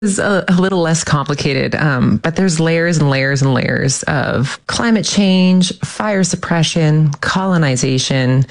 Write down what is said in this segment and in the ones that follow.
Is a little less complicated, but there's layers and layers and layers of climate change, fire suppression, colonization,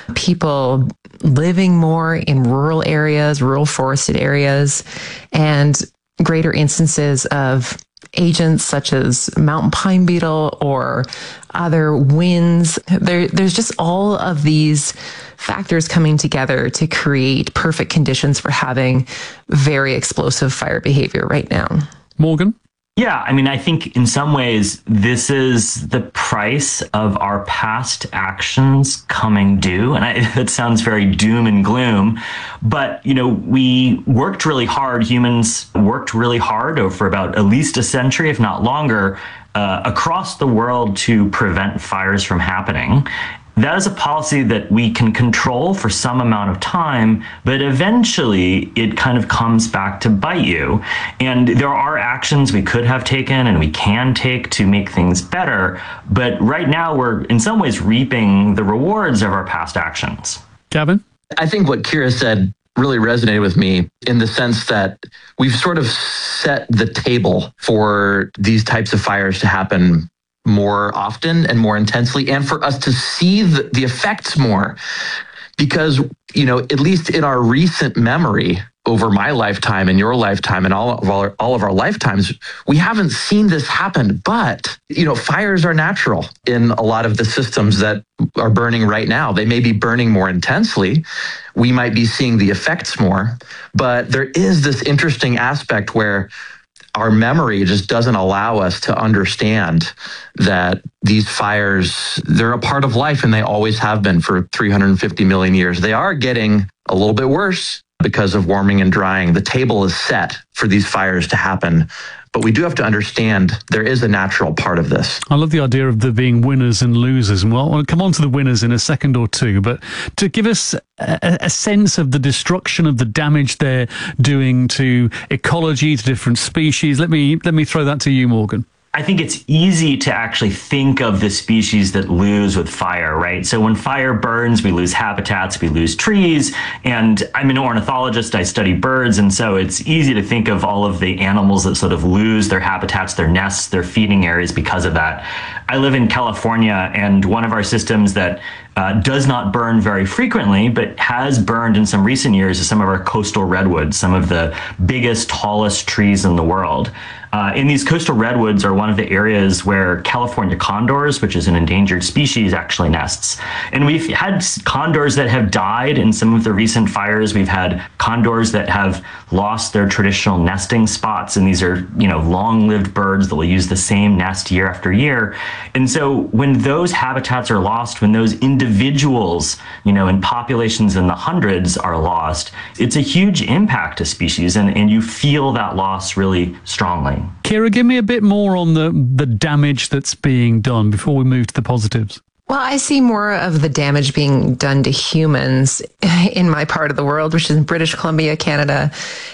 people living more in rural areas, rural forested areas, and greater instances of agents such as mountain pine beetle or other winds. There's just all of these factors coming together to create perfect conditions for having very explosive fire behavior right now. Morgan? Yeah, I mean, I think in some ways, this is the price of our past actions coming due. And it sounds very doom and gloom. But, we worked really hard. Humans worked really hard for about at least a century, if not longer, across the world to prevent fires from happening. That is a policy that we can control for some amount of time, but eventually it kind of comes back to bite you. And there are actions we could have taken and we can take to make things better. But right now we're in some ways reaping the rewards of our past actions. Gavin? I think what Kira said really resonated with me in the sense that we've sort of set the table for these types of fires to happen more often and more intensely, and for us to see the effects more. Because, at least in our recent memory over my lifetime and your lifetime and all of our lifetimes, we haven't seen this happen. But, fires are natural in a lot of the systems that are burning right now. They may be burning more intensely. We might be seeing the effects more. But there is this interesting aspect where our memory just doesn't allow us to understand that these fires, they're a part of life and they always have been for 350 million years. They are getting a little bit worse because of warming and drying. The table is set for these fires to happen. But we do have to understand there is a natural part of this. I love the idea of there being winners and losers. And we'll come on to the winners in a second or two. But to give us a sense of the destruction of the damage they're doing to ecology, to different species, let me throw that to you, Morgan. I think it's easy to actually think of the species that lose with fire, right? So when fire burns, we lose habitats, we lose trees. And I'm an ornithologist, I study birds. And so it's easy to think of all of the animals that sort of lose their habitats, their nests, their feeding areas because of that. I live in California, and one of our systems that does not burn very frequently, but has burned in some recent years is some of our coastal redwoods, some of the biggest, tallest trees in the world. In these coastal redwoods are one of the areas where California condors, which is an endangered species, actually nests. And we've had condors that have died in some of the recent fires. We've had condors that have lost their traditional nesting spots. And these are, long-lived birds that will use the same nest year after year. And so when those habitats are lost, when those individuals, in populations in the hundreds are lost, it's a huge impact to species. And you feel that loss really strongly. Kira, give me a bit more on the damage that's being done before we move to the positives. Well, I see more of the damage being done to humans in my part of the world, which is in British Columbia, Canada,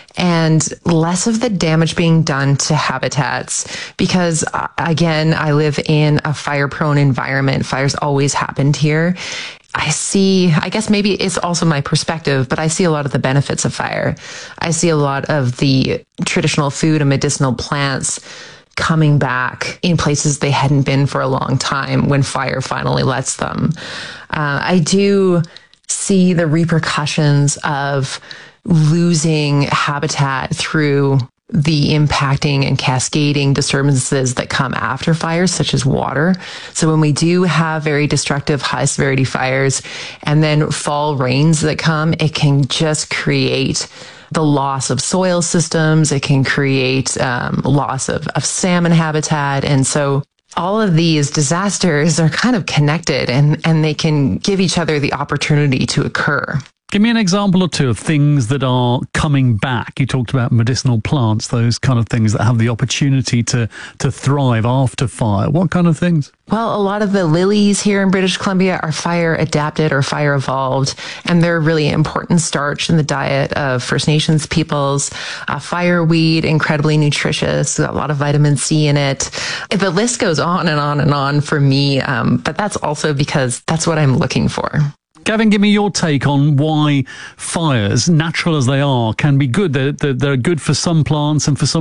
and less of the damage being done to habitats because, again, I live in a fire-prone environment. Fires always happened here. I guess maybe it's also my perspective, but I see a lot of the benefits of fire. I see a lot of the traditional food and medicinal plants coming back in places they hadn't been for a long time when fire finally lets them. I do see the repercussions of losing habitat through the impacting and cascading disturbances that come after fires, such as water. So when we do have very destructive, high severity fires and then fall rains that come, it can just create the loss of soil systems. It can create loss of salmon habitat. And so all of these disasters are kind of connected and they can give each other the opportunity to occur. Give me an example or two of things that are coming back. You talked about medicinal plants, those kind of things that have the opportunity to thrive after fire. What kind of things? Well, a lot of the lilies here in British Columbia are fire adapted or fire evolved, and they're really important starch in the diet of First Nations peoples. Fireweed, incredibly nutritious, got a lot of vitamin C in it. The list goes on and on and on for me, but that's also because that's what I'm looking for. Gavin, give me your take on why fires, natural as they are, can be good. They're good for some plants and for some